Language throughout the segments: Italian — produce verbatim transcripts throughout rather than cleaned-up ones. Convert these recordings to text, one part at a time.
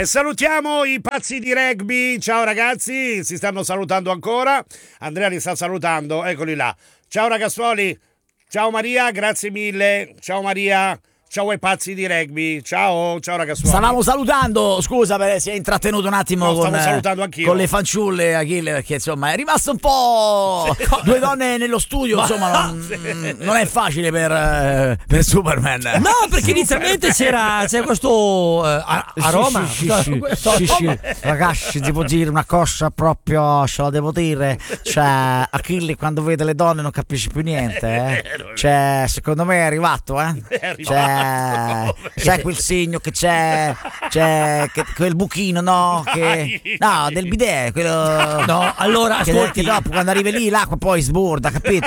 E salutiamo i pazzi di rugby. Ciao ragazzi, si stanno salutando ancora. Andrea li sta salutando, eccoli là. Ciao ragazzuoli, ciao Maria, grazie mille. Ciao Maria. Ciao ai pazzi di rugby, ciao, ciao ragazzi. Stavamo salutando, scusa per si è intrattenuto un attimo no, con, salutando anch'io. con le fanciulle Achille, perché insomma è rimasto un po' due donne nello studio, ma insomma non, non è facile per, per Superman. No, perché inizialmente c'era, c'era questo eh, a, a Roma. Sì, sì, sì, sì, sì, sì. Ragazzi, devo dire una cosa proprio, ce la devo dire. Cioè, Achille quando vede le donne non capisce più niente, eh. Cioè, secondo me è arrivato, eh. È arrivato. Cioè, c'è quel segno che c'è, c'è che, quel buchino, no? Che, no, del bidet, quello. No, allora che, ascolti. che dopo quando arrivi lì l'acqua poi sborda, capito?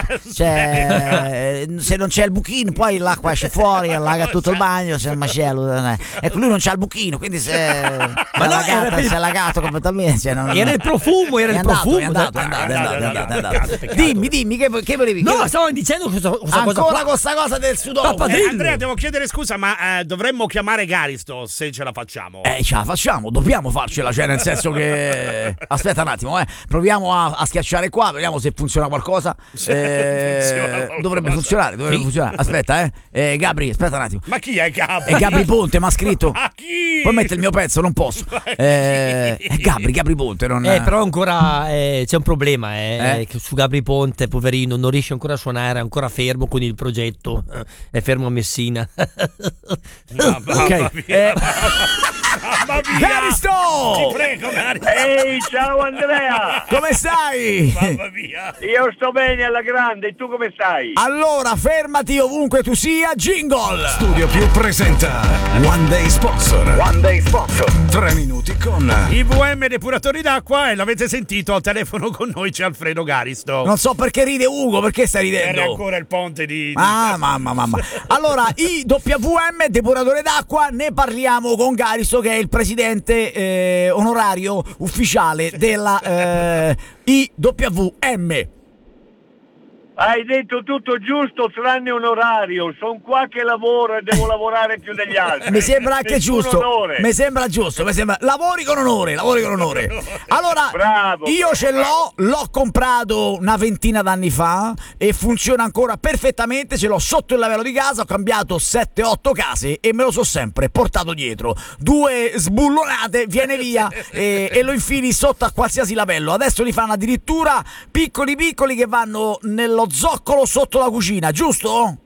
Cioè, se non c'è il buchino, poi l'acqua esce fuori, allaga tutto il bagno, c'è il macello. Ecco, lui non c'ha il buchino, quindi se ma no, allagata, si è allagato completamente. Cioè non, era il profumo, era è il andato, profumo. È andato, è andato, è andato, è andato, è andato. Dimmi, dimmi, che, che volevi? No, che... stavo dicendo questa, questa cosa. Ancora qua. questa cosa del sudoku. Eh, Andrea, devo chiedere scusa, ma eh, dovremmo chiamare Garisto se ce la facciamo. Eh, ce la facciamo, dobbiamo farcela, cioè nel senso che... Aspetta un attimo, eh. Proviamo a, a schiacciare qua, vediamo se funziona qualcosa. Eh, funziona qualcosa. Dovrebbe funzionare, dovrebbe Sì. funzionare. Aspetta, eh. eh. Gabri, aspetta un attimo. Ma chi è Gabri? È Gabri Ponte, mi ha scritto. Ma chi? Poi mette il mio pezzo, non posso. Eh, è Gabri, Gabri Ponte, non... Eh, però ancora eh, c'è un problema, eh, Eh? che su Gabri Ponte, poverino, non riesce ancora a suonare, è ancora fermo con il progetto, eh, è fermo a Messina. Ma- mamma Ok, mia. eh, Mamma mia. Garisto! Ti prego, Garisto. Ehi, ciao Andrea! Come stai? Mamma mia. Io sto bene alla grande, e tu come stai? Allora, fermati ovunque tu sia, jingle! Studio Più presenta One Day Sponsor. One Day Sponsor. Tre minuti con I V M depuratori d'acqua, e l'avete sentito, al telefono con noi c'è Alfredo Garisto. Non so perché ride Ugo, perché stai ridendo? Era ancora il ponte di... Ah, mamma, mamma. Allora, I W M, depuratore d'acqua, ne parliamo con Garisto, che è il presidente eh, onorario ufficiale della eh, I W M. Hai detto tutto giusto tranne un orario. Sono qua che lavoro e devo lavorare più degli altri. Mi sembra anche Nessun giusto. onore. Mi sembra giusto. Mi sembra... Lavori con onore, lavori con onore. Allora, Bravo, io bravo, ce l'ho, l'ho comprato una ventina d'anni fa e funziona ancora perfettamente. Ce l'ho sotto il lavello di casa, ho cambiato sette otto case e me lo so sempre portato dietro. Due sbullonate, viene via e, e lo infili sotto a qualsiasi lavello. Adesso li fanno addirittura piccoli piccoli che vanno nello zoccolo sotto la cucina, giusto?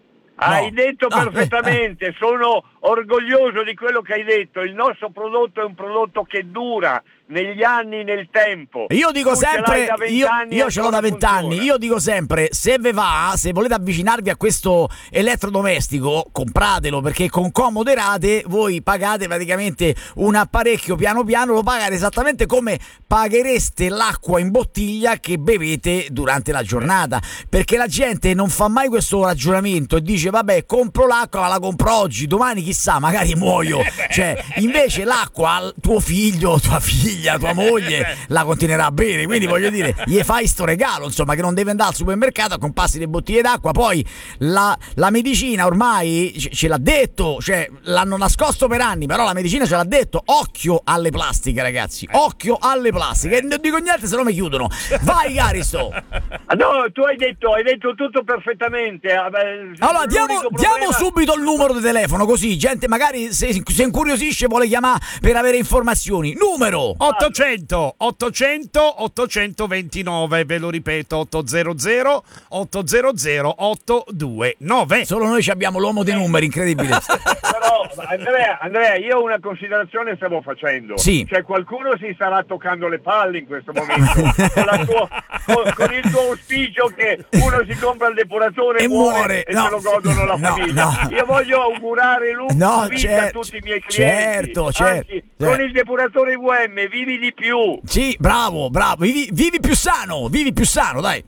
Hai No. detto Ah, perfettamente, eh, sono orgoglioso di quello che hai detto. Il nostro prodotto è un prodotto che dura negli anni, nel tempo. Io dico Tu ce l'hai sempre, da io, vent'anni, io ce l'ho da ancora vent'anni, funziona. io dico sempre, se ve va, se volete avvicinarvi a questo elettrodomestico, compratelo, perché con comode rate voi pagate praticamente un apparecchio piano piano, lo pagate esattamente come paghereste l'acqua in bottiglia che bevete durante la giornata, perché la gente non fa mai questo ragionamento e dice vabbè, compro l'acqua, ma la compro oggi, domani chissà, magari muoio. Cioè, invece l'acqua tuo figlio, tua figlia, tua moglie la continuerà a bere, quindi voglio dire, gli fai sto regalo, insomma, che non deve andare al supermercato a comprarsi le bottiglie d'acqua. Poi la, la medicina ormai ce, ce l'ha detto, cioè l'hanno nascosto per anni, però la medicina ce l'ha detto, occhio alle plastiche, ragazzi, occhio alle plastiche, e non dico niente se no mi chiudono. Vai Garisto. Ah, no, tu hai detto, hai detto tutto perfettamente. Ah, beh, Allora diamo, l'unico diamo problema- subito il numero di telefono, così gente magari se, se incuriosisce vuole chiamare per avere informazioni. Numero ottocento ottocento ottocentoventinove, ve lo ripeto, ottocento ottocento ottocentonove. Solo noi ci abbiamo l'uomo dei numeri, incredibile. Però Andrea, Andrea, io una considerazione stavo facendo. Sì. Cioè qualcuno si starà toccando le palle in questo momento con, la tua- con- con il tuo auspicio che uno si compra il depuratore E muore. e No. se lo godono la No, famiglia. no. Io voglio augurare lunga No, vita certo, a tutti i miei clienti. certo, certo, Anzi, certo. con il depuratore I V M vivi di più. Sì, bravo, bravo. Vivi, vivi più sano, vivi più sano, dai.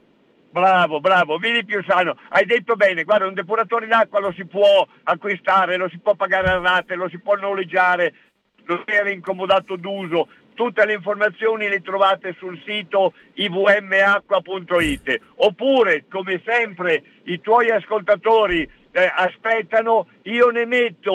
Bravo, bravo, vieni più sano. Hai detto bene, guarda, un depuratore d'acqua lo si può acquistare, lo si può pagare a rate, lo si può noleggiare, non era incomodato d'uso. Tutte le informazioni le trovate sul sito i v m acqua punto i t. Oppure, come sempre, i tuoi ascoltatori eh, aspettano, io ne metto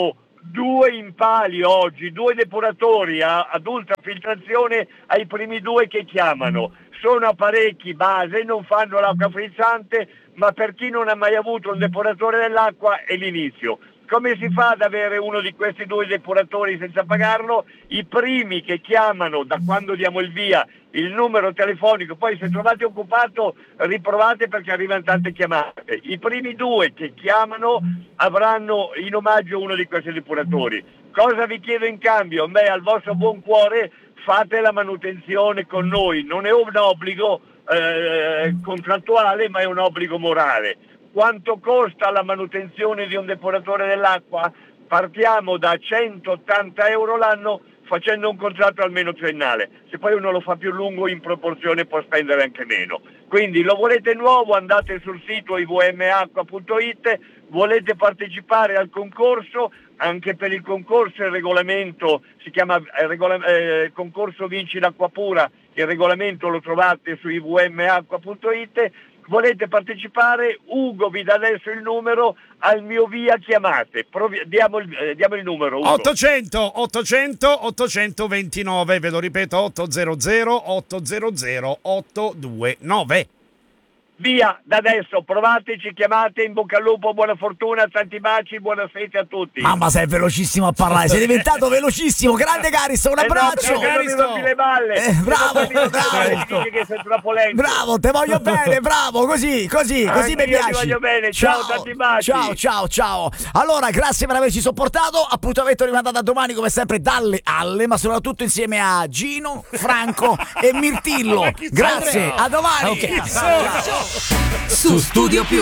due impali oggi, due depuratori a, ad ultrafiltrazione ai primi due che chiamano. Sono apparecchi base, non fanno l'acqua frizzante, ma per chi non ha mai avuto un depuratore dell'acqua è l'inizio. Come si fa ad avere uno di questi due depuratori senza pagarlo? I primi che chiamano da quando diamo il via il numero telefonico, poi se trovate occupato riprovate perché arrivano tante chiamate. I primi due che chiamano avranno in omaggio uno di questi depuratori. Cosa vi chiedo in cambio? Beh, al vostro buon cuore fate la manutenzione con noi, non è un obbligo eh, contrattuale ma è un obbligo morale. Quanto costa la manutenzione di un depuratore dell'acqua? Partiamo da centottanta euro l'anno facendo un contratto almeno triennale. Se poi uno lo fa più lungo in proporzione può spendere anche meno. Quindi lo volete nuovo, andate sul sito i v m acqua punto i t, volete partecipare al concorso, anche per il concorso il regolamento si chiama eh, regola, eh, concorso Vinci l'acqua pura, il regolamento lo trovate su i v m acqua punto i t. Volete partecipare? Ugo vi dà adesso il numero, al mio via chiamate. Provi- diamo, il, eh, diamo il numero. Ugo. ottocento ottocento ottocentoventinove, ve lo ripeto, ottocento ottocento ottocentonovantanove. Via, da adesso, provateci, chiamate, in bocca al lupo, buona fortuna, tanti baci, buona fete a tutti. Mamma, sei velocissimo a parlare, sei diventato velocissimo, grande Caristo, un abbraccio. Eh no, Caristo. Non mi le balle. Eh, bravo, bravo, bravo. Che sei troppo lento. Bravo, te voglio bene, bravo, così, così, così Anche mi io piaci. ti voglio bene, ciao, tanti baci. Ciao, ciao, ciao. Allora, grazie per averci sopportato, appuntamento rimandato a domani come sempre dalle alle, ma soprattutto insieme a Gino, Franco e Mirtillo. Grazie, a domani. Okay. Ciao. Su Studio Più.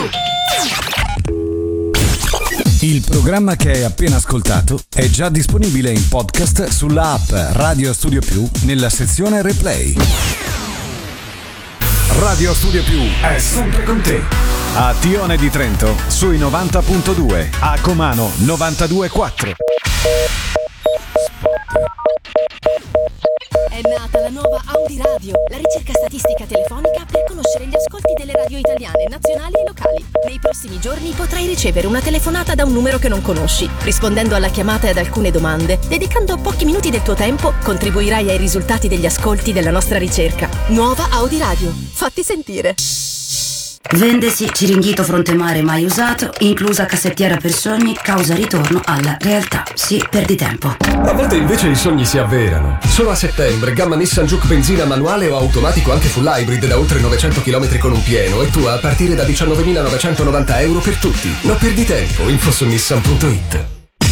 Il programma che hai appena ascoltato è già disponibile in podcast sulla app Radio Studio Più nella sezione Replay. Radio Studio Più è sempre con te. A Tione di Trento sui novanta punto due, a Comano novantadue virgola quattro. È nata la nuova Audi Radio, la ricerca statistica telefonica per conoscere gli ascolti delle radio italiane, nazionali e locali. Nei prossimi giorni potrai ricevere una telefonata da un numero che non conosci. Rispondendo alla chiamata e ad alcune domande, dedicando pochi minuti del tuo tempo, contribuirai ai risultati degli ascolti della nostra ricerca. Nuova Audi Radio. Fatti sentire. Vendesi Ciringhito Fronte Mare mai usato, inclusa cassettiera per sogni, causa ritorno alla realtà. Sì, perdi tempo. A volte invece i sogni si avverano. Solo a settembre, gamma Nissan Juke benzina manuale o automatico anche full hybrid da oltre novecento chilometri con un pieno e tua a partire da diciannovemilanovecentonovanta euro per tutti. Non perdi tempo, info su nissan punto it.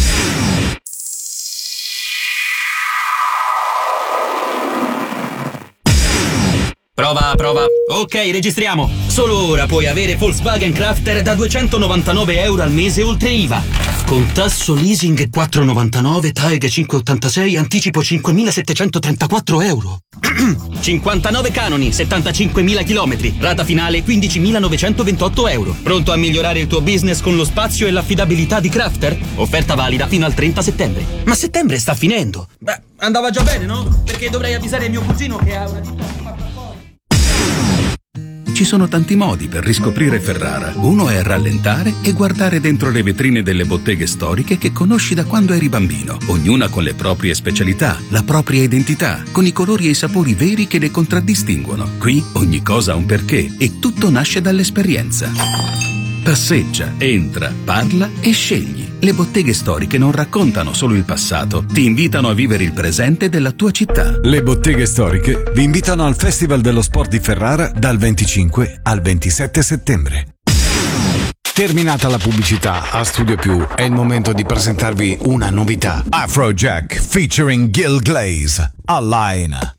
Prova, prova. Ok, registriamo. Solo ora puoi avere Volkswagen Crafter da duecentonovantanove euro al mese oltre I V A. Con tasso leasing quattro virgola novantanove, T A E G cinque virgola ottantasei, anticipo cinquemilasettecentotrentaquattro euro. cinquantanove canoni, settantacinquemila chilometri, rata finale quindicimilanovecentoventotto euro. Pronto a migliorare il tuo business con lo spazio e l'affidabilità di Crafter? Offerta valida fino al trenta settembre. Ma settembre sta finendo. Beh, andava già bene, no? Perché dovrei avvisare mio cugino che ha una ditta. Ci sono tanti modi per riscoprire Ferrara. Uno è rallentare e guardare dentro le vetrine delle botteghe storiche che conosci da quando eri bambino, ognuna con le proprie specialità, la propria identità, con i colori e i sapori veri che le contraddistinguono. Qui ogni cosa ha un perché e tutto nasce dall'esperienza. Passeggia, entra, parla e scegli. Le botteghe storiche non raccontano solo il passato, ti invitano a vivere il presente della tua città. Le botteghe storiche vi invitano al Festival dello Sport di Ferrara dal venticinque al ventisette settembre. Terminata la pubblicità, a Studio Più è il momento di presentarvi una novità. Afrojack featuring Gil Glaze, Align.